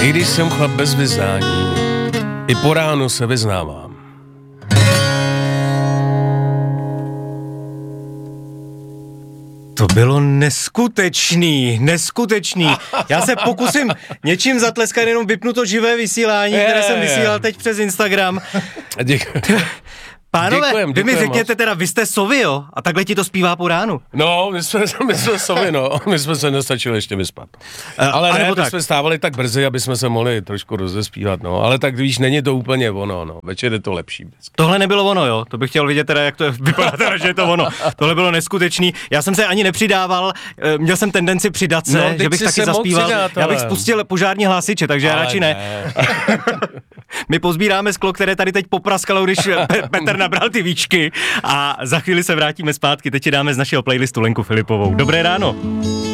I když jsem chlap bez vyznání, i po ránu se vyznávám. To bylo neskutečný. Já se pokusím něčím zatleskat, jenom vypnu to živé vysílání, které jsem vysílal teď přes Instagram. Pánové, vy mi řekněte teda, vy jste sovy, jo? A takhle ti to zpívá po ránu. No, my jsme sovy, no. My jsme se nestačili ještě vyspat. Ale ne, tak jsme stávali tak brzy, aby jsme se mohli trošku rozespívat, no. Ale tak víš, není to úplně ono, no. Večer je to lepší. Tohle nebylo ono, jo? To bych chtěl vidět teda, jak to vypadá teda, že je to ono. Tohle bylo neskutečný. Já jsem se ani nepřidával, měl jsem tendenci přidat se, no, že bych taky zaspíval. Já bych spustil požární hlásiče, takže já radši ne. My pozbíráme sklo, které tady teď popraskalo, když Petr nabral ty víčky a za chvíli se vrátíme zpátky. Teď ti dáme z našeho playlistu Lenku Filipovou. Dobré ráno.